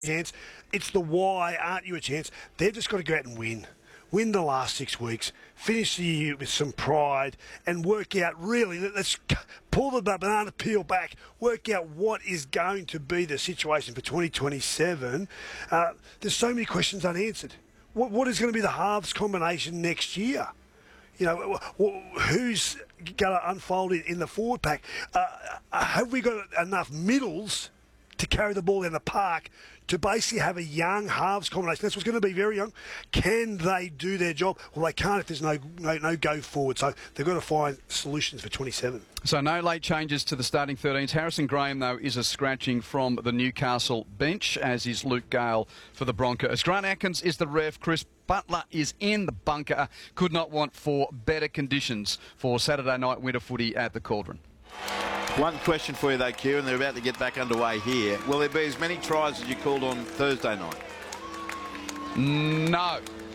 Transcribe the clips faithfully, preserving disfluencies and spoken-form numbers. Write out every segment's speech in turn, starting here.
chance. It's the why aren't you a chance. They've just got to go out and win. Win the last six weeks, finish the year with some pride, and work out really, let's pull the banana peel back, work out what is going to be the situation for twenty twenty-seven. Uh, there's so many questions unanswered. What, what is going to be the halves combination next year? You know, who's going to unfold in, in the forward pack? Uh, have we got enough middles to carry the ball in the park to basically have a young halves combination? That's what's going to be very young. Can they do their job? Well, they can't if there's no, no, no go forward. So they've got to find solutions for twenty-seven. So no late changes to the starting thirteens. Harrison Graham, though, is a scratching from the Newcastle bench, as is Luke Gale for the Broncos. Grant Atkins is the ref. Chris Butler is in the bunker. Could not want for better conditions for Saturday night winter footy at the Cauldron. One question for you though, Q, and they're about to get back underway here. Will there be as many tries as you called on Thursday night? No.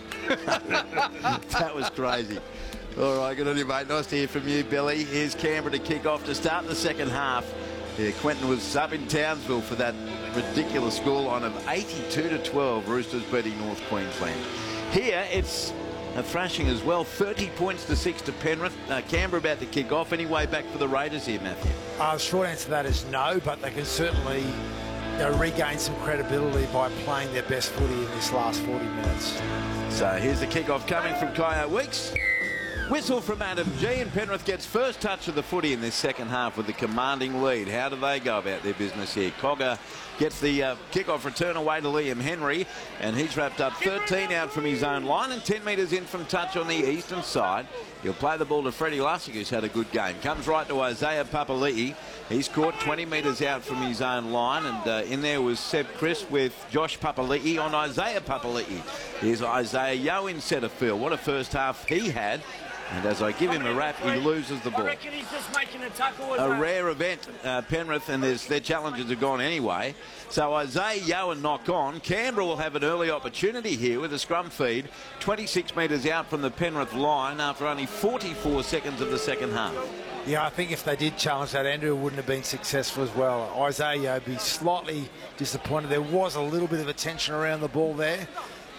That was crazy. All right, good on you, mate. Nice to hear from you, Billy. Here's Canberra to kick off to start the second half. Yeah, Quentin was up in Townsville for that ridiculous scoreline of eighty-two to twelve. Roosters beating North Queensland. Here, it's a thrashing as well, thirty points to six to Penrith. Uh, Canberra about to kick off. Any way back for the Raiders here, Matthew? Uh, the short answer to that is no, but they can certainly you know, regain some credibility by playing their best footy in this last forty minutes. So here's the kick-off coming from Kaya Weeks. Whistle from Adam G, and Penrith gets first touch of the footy in this second half with the commanding lead. How do they go about their business here? Cogger gets the uh, kick-off return away to Liam Henry, and he's wrapped up thirteen out from his own line and ten metres in from touch on the eastern side. He'll play the ball to Freddie Lussick, who's had a good game. Comes right to Isaiah Papali'i. He's caught twenty metres out from his own line, and uh, in there was Seb Chris with Josh Papali'i on Isaiah Papali'i. Here's Isaiah Yeo in centre field. What a first half he had. And as I give him a wrap, he loses the ball. I reckon he's just making a tackle. A rare event, uh, Penrith, and their challenges are gone anyway. So Isaiah Yeo and knock on. Canberra will have an early opportunity here with a scrum feed. twenty-six metres out from the Penrith line after only forty-four seconds of the second half. Yeah, I think if they did challenge that, Andrew wouldn't have been successful as well. Isaiah Yeo would be slightly disappointed. There was a little bit of a tension around the ball there,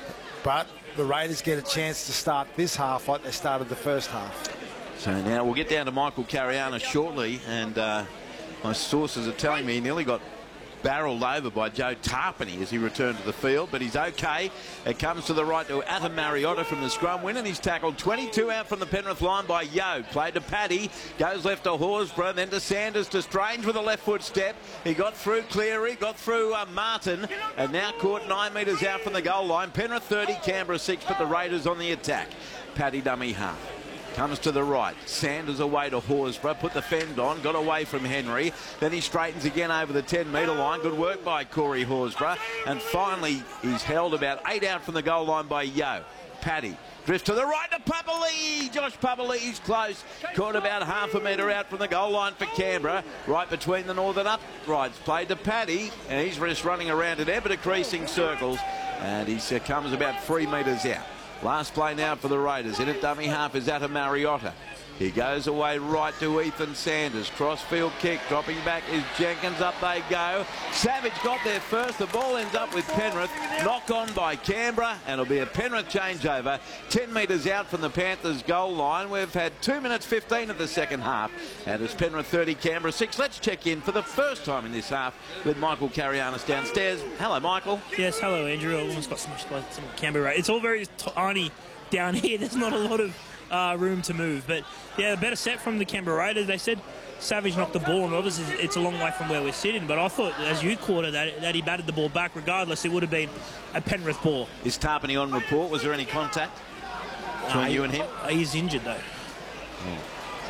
but the Raiders get a chance to start this half like they started the first half. So now we'll get down to Michael Cariana shortly, and uh, my sources are telling me he nearly got barreled over by Joe Tarpany as he returned to the field, but he's okay. It comes to the right to Atam Mariota from the scrum win, and he's tackled twenty-two out from the Penrith line by Yeo. Played to Paddy, goes left to Horsburgh, then to Sanders, to Strange with a left foot step. He got through Cleary, got through uh, Martin, and now caught nine metres out from the goal line. Penrith thirty, Canberra six, but the Raiders on the attack. Paddy dummy half. Comes to the right. Sanders away to Horsburgh. Put the fend on. Got away from Henry. Then he straightens again over the ten metre line. Good work by Corey Horsburgh. And finally, he's held about eight out from the goal line by Yeo. Paddy drifts to the right to Papali'i. Josh Papali'i's close. Caught about half a metre out from the goal line for Canberra. Right between the northern uprights. Played to Paddy. And he's just running around in ever decreasing circles. And he uh, comes about three metres out. Last play now for the Raiders. In at dummy half is Atam Mariota. He goes away right to Ethan Sanders. Crossfield kick. Dropping back is Jenkins. Up they go. Savage got there first. The ball ends up with Penrith. Knock on by Canberra. And it'll be a Penrith changeover. ten metres out from the Panthers goal line. We've had two minutes fifteen of the second half. And it's Penrith thirty, Canberra six. Let's check in for the first time in this half with Michael Carianis downstairs. Hello, Michael. Yes, hello, Andrew. I almost got some, some Canberra. It's all very tiny down here. There's not a lot of Uh, room to move, but yeah, a better set from the Canberra Raiders. They said Savage knocked the ball, and obviously it's a long way from where we're sitting, but I thought, as you caught it, that, that he batted the ball back. Regardless, it would have been a Penrith ball. Is Tarpany on report? Was there any contact between uh, you and him? Uh, he's injured, though. Oh.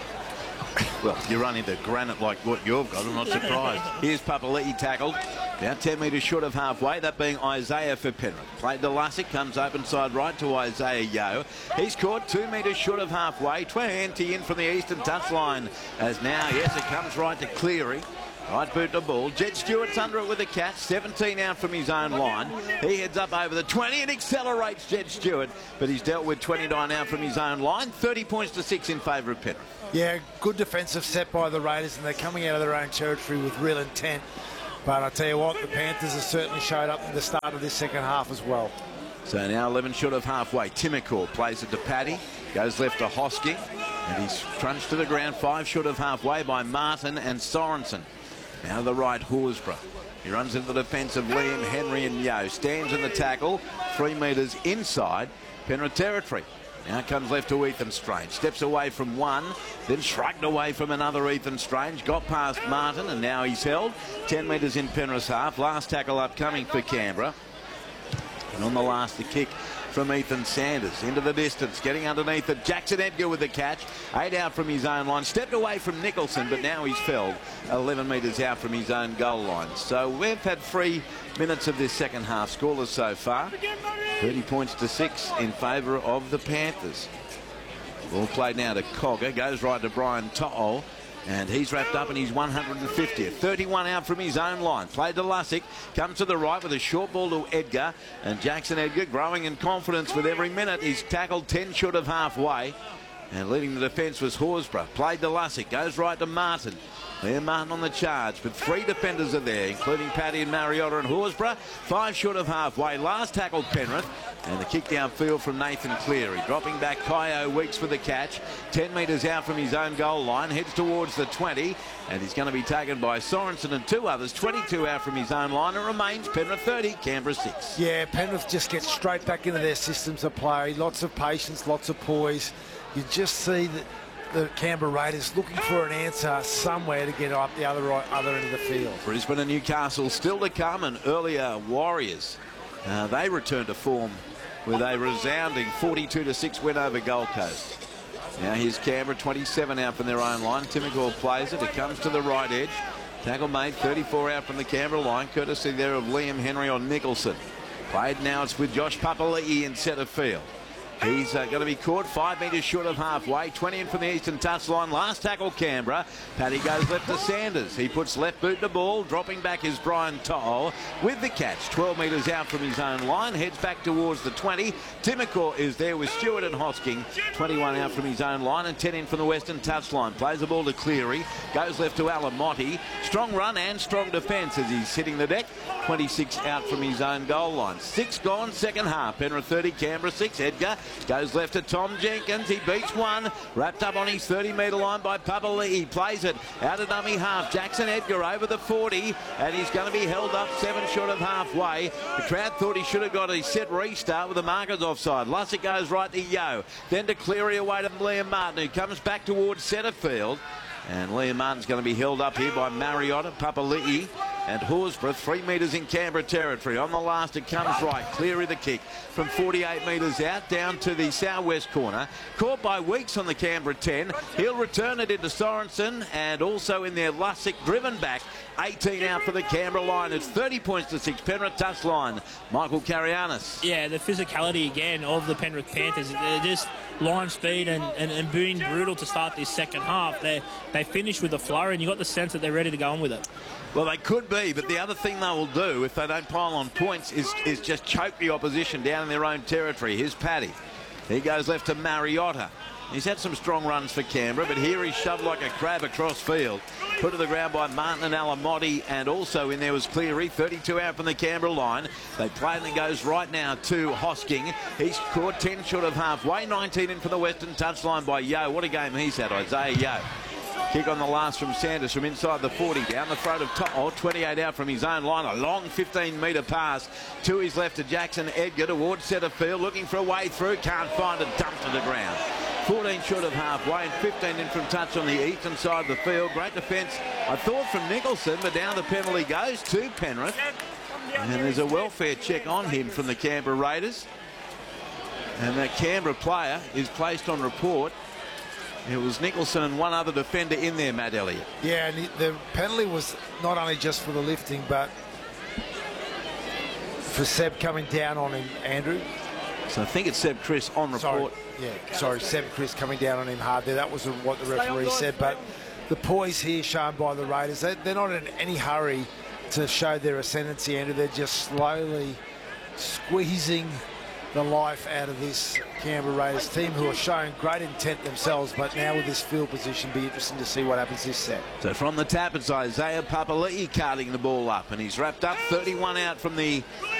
Well, you run into granite like what you've got, I'm not surprised. Here's Papali'i tackled. About ten metres short of halfway, that being Isaiah for Penrith. Played to Lussick, comes open side right to Isaiah Yeo. He's caught two metres short of halfway. twenty in from the eastern touchline. As now, yes, it comes right to Cleary. Right boot to ball. Jed Stewart's under it with a catch. seventeen out from his own line. He heads up over the twenty and accelerates Jed Stewart. But he's dealt with twenty-nine out from his own line. thirty points to six in favour of Penrith. Yeah, good defensive set by the Raiders, and they're coming out of their own territory with real intent. But I tell you what, the Panthers have certainly showed up at the start of this second half as well. So now eleven short of halfway. Timokor plays it to Paddy. Goes left to Hosking. And he's crunched to the ground. Five short of halfway by Martin and Sorensen. Now to the right, Horsburgh. He runs into the defence of Liam, Henry and Yeo. Stands in the tackle. Three metres inside Penrith territory. Now comes left to Ethan Strange. Steps away from one. Then shrugged away from another Ethan Strange. Got past Martin and now he's held. Ten metres in Penrith's half. Last tackle upcoming for Canberra. And on the last, the kick from Ethan Sanders into the distance, getting underneath it. Jackson Edgar with the catch. Eight out from his own line. Stepped away from Nicholson, but now he's felled eleven metres out from his own goal line. So we've had three minutes of this second half. Scoreless so far. thirty points to six in favour of the Panthers. Ball played now to Cogger. Goes right to Brian To'o. And he's wrapped up in his one hundred fiftieth. thirty-one out from his own line. Played to Lussick. Comes to the right with a short ball to Edgar. And Jackson Edgar growing in confidence with every minute. He's tackled ten short of halfway. And leading the defence was Horsburgh. Played to Lussick. Goes right to Martin. Liam Martin on the charge, but three defenders are there, including Paddy and Mariota and Horsburgh. Five short of halfway. Last tackle Penrith. And the kick downfield from Nathan Cleary. Dropping back Kyo Weeks for the catch. ten metres out from his own goal line. Heads towards the twenty. And he's going to be taken by Sorensen and two others. twenty-two out from his own line. It remains Penrith thirty, Canberra six. Yeah, Penrith just gets straight back into their systems of play. Lots of patience, lots of poise. You just see that the Canberra Raiders looking for an answer somewhere to get up the other right, other end of the field. Brisbane and Newcastle still to come, and earlier Warriors. Uh, they returned to form with a resounding forty-two to six win over Gold Coast. Now here's Canberra, twenty-seven out from their own line. Timokor plays it. It comes to the right edge. Tackle made, thirty-four out from the Canberra line, courtesy there of Liam Henry on Nicholson. Played now, it's with Josh Papali'i in centre field. He's uh, going to be caught five metres short of halfway. twenty in from the eastern touchline. Last tackle Canberra. Paddy goes left to Sanders. He puts left boot to ball. Dropping back is Brian To'o with the catch. twelve metres out from his own line. Heads back towards the twenty. Timokor is there with Stewart and Hosking. twenty-one out from his own line and ten in from the western touchline. Plays the ball to Cleary. Goes left to Alamotti. Strong run and strong defence as he's hitting the deck. twenty-six out from his own goal line. Six gone, second half. Penrith thirty, Canberra six. Edgar goes left to Tom Jenkins. He beats one. Wrapped up on his thirty metre line by Papali'i. He plays it out of dummy half. Jackson Edgar over the forty. And he's going to be held up seven short of halfway. The crowd thought he should have got a set restart with the markers offside. Lussick goes right to Yeo. Then to Cleary away to Liam Martin, who comes back towards centre field. And Liam Martin's going to be held up here by Mariota, Papali'i and Horsburgh. Three metres in Canberra territory. On the last, it comes right. Cleary the kick from forty-eight metres out down to the southwest corner. Caught by Weeks on the Canberra ten. He'll return it into Sorensen and also in there Lussick driven back. eighteen out for the Canberra line. It's thirty points to six. Penrith touch line. Michael Carianis. Yeah, the physicality again of the Penrith Panthers. They're just line speed and, and, and being brutal to start this second half. They they finish with a flurry and you got the sense that they're ready to go on with it. Well, they could be, but the other thing they will do if they don't pile on points is, is just choke the opposition down in their own territory. Here's Paddy. He goes left to Mariota. He's had some strong runs for Canberra, but here he's shoved like a crab across field. Put to the ground by Martin and Alamotti, and also in there was Cleary, thirty-two out from the Canberra line. They play and it goes right now to Hosking. He's caught ten short of halfway, nineteen in from the western touchline by Yeo. What a game he's had, Isaiah Yeo. Kick on the last from Sanders from inside the forty, down the throat of To'o, twenty-eight out from his own line. A long fifteen metre pass to his left to Jackson Edgar towards centre field, looking for a way through, can't find it, dumped to the ground. fourteen short of halfway and fifteen in from touch on the eastern side of the field. Great defence, I thought, from Nicholson, but now the penalty goes to Penrith. And there's a welfare check on him from the Canberra Raiders. And that Canberra player is placed on report. It was Nicholson and one other defender in there, Matt Elliott. Yeah, and the penalty was not only just for the lifting, but for Seb coming down on him, Andrew. So I think it's Seb Chris on report. Sorry, yeah, sorry, Seb Chris coming down on him hard there. That was what the referee said. But the poise here shown by the Raiders, they, they're not in any hurry to show their ascendancy, Andrew. They're just slowly squeezing the life out of this Canberra Raiders team, who are showing great intent themselves, but now with this field position, be interesting to see what happens this set. So from the tap, it's Isaiah Papali'i carting the ball up, and he's wrapped up thirty-one out from the